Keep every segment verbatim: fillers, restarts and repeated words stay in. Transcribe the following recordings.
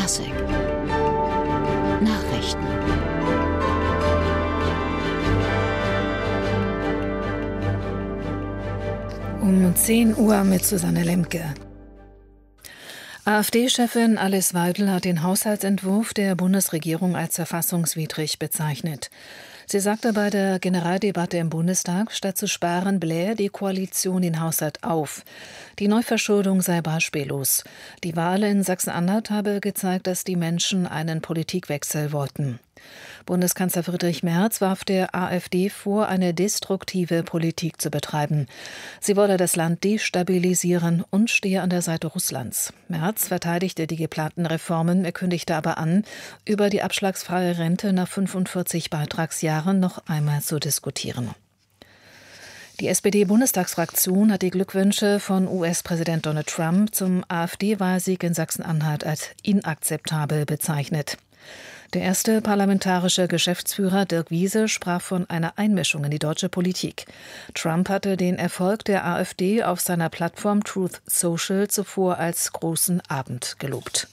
Klassik Nachrichten. Um zehn Uhr mit Susanne Lemke. AfD-Chefin Alice Weidel hat den Haushaltsentwurf der Bundesregierung als verfassungswidrig bezeichnet. Sie sagte bei der Generaldebatte im Bundestag, statt zu sparen, blähe die Koalition den Haushalt auf. Die Neuverschuldung sei beispiellos. Die Wahl in Sachsen-Anhalt habe gezeigt, dass die Menschen einen Politikwechsel wollten. Bundeskanzler Friedrich Merz warf der AfD vor, eine destruktive Politik zu betreiben. Sie wolle das Land destabilisieren und stehe an der Seite Russlands. Merz verteidigte die geplanten Reformen, er kündigte aber an, über die abschlagsfreie Rente nach fünfundvierzig Beitragsjahren noch einmal zu diskutieren. Die S P D-Bundestagsfraktion hat die Glückwünsche von U S-Präsident Donald Trump zum AfD-Wahlsieg in Sachsen-Anhalt als inakzeptabel bezeichnet. Der erste parlamentarische Geschäftsführer Dirk Wiese sprach von einer Einmischung in die deutsche Politik. Trump hatte den Erfolg der AfD auf seiner Plattform Truth Social zuvor als großen Abend gelobt.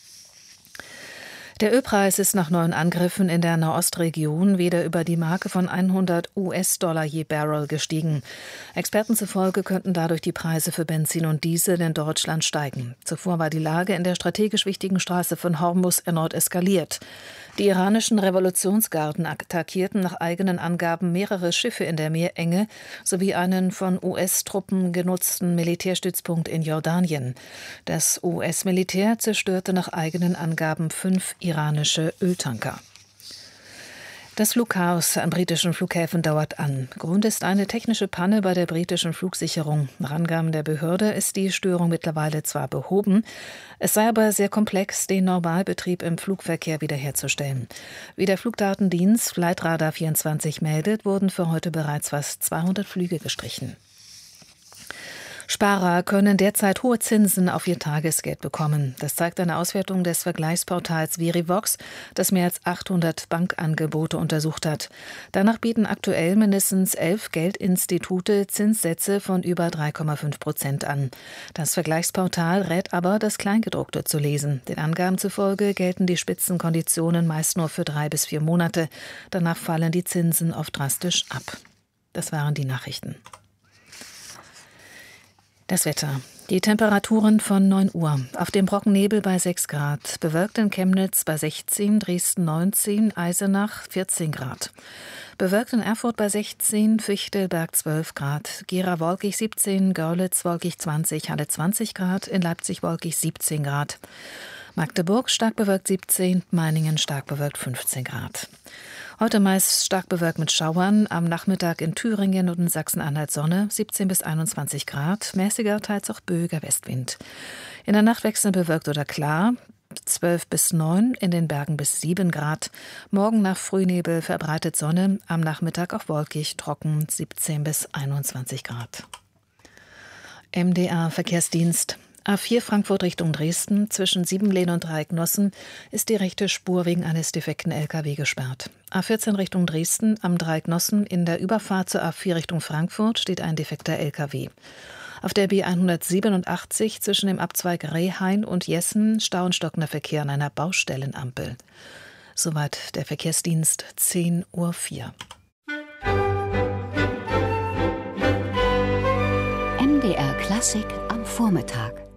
Der Ölpreis ist nach neuen Angriffen in der Nahostregion wieder über die Marke von hundert US-Dollar je Barrel gestiegen. Experten zufolge könnten dadurch die Preise für Benzin und Diesel in Deutschland steigen. Zuvor war die Lage in der strategisch wichtigen Straße von Hormuz erneut eskaliert. Die iranischen Revolutionsgarden attackierten nach eigenen Angaben mehrere Schiffe in der Meerenge sowie einen von U S-Truppen genutzten Militärstützpunkt in Jordanien. Das U S-Militär zerstörte nach eigenen Angaben fünf iranische Öltanker. Das Flugchaos an britischen Flughäfen dauert an. Grund ist eine technische Panne bei der britischen Flugsicherung. Nach Angaben der Behörde ist die Störung mittlerweile zwar behoben, es sei aber sehr komplex, den Normalbetrieb im Flugverkehr wiederherzustellen. Wie der Flugdatendienst Flightradar vierundzwanzig meldet, wurden für heute bereits fast zweihundert Flüge gestrichen. Sparer können derzeit hohe Zinsen auf ihr Tagesgeld bekommen. Das zeigt eine Auswertung des Vergleichsportals Verivox, das mehr als achthundert Bankangebote untersucht hat. Danach bieten aktuell mindestens elf Geldinstitute Zinssätze von über drei Komma fünf Prozent an. Das Vergleichsportal rät aber, das Kleingedruckte zu lesen. Den Angaben zufolge gelten die Spitzenkonditionen meist nur für drei bis vier Monate. Danach fallen die Zinsen oft drastisch ab. Das waren die Nachrichten. Das Wetter. Die Temperaturen von neun Uhr. Auf dem Brockennebel bei sechs Grad. Bewölkt in Chemnitz bei sechzehn, Dresden neunzehn, Eisenach vierzehn Grad. Bewölkt in Erfurt bei sechzehn, Fichtelberg zwölf Grad. Gera wolkig siebzehn, Görlitz wolkig zwanzig, Halle zwanzig Grad. In Leipzig wolkig siebzehn Grad. Magdeburg stark bewölkt siebzehn, Meiningen stark bewölkt fünfzehn Grad. Heute meist stark bewölkt mit Schauern, am Nachmittag in Thüringen und in Sachsen-Anhalt Sonne, siebzehn bis einundzwanzig Grad, mäßiger, teils auch böiger Westwind. In der Nacht wechselnd bewölkt oder klar, zwölf bis neun, in den Bergen bis sieben Grad. Morgen nach Frühnebel verbreitet Sonne, am Nachmittag auch wolkig, trocken, siebzehn bis einundzwanzig Grad. M D R-Verkehrsdienst. A vier Frankfurt Richtung Dresden, zwischen Siebenlehn und Dreiecknossen ist die rechte Spur wegen eines defekten L K W gesperrt. A vierzehn Richtung Dresden, am Dreiecknossen in der Überfahrt zur A vier Richtung Frankfurt steht ein defekter L K W. Auf der B hundertsiebenundachtzig zwischen dem Abzweig Rehhain und Jessen stau und stockender Verkehr an einer Baustellenampel. Soweit der Verkehrsdienst, zehn Uhr vier. M D R Klassik am Vormittag.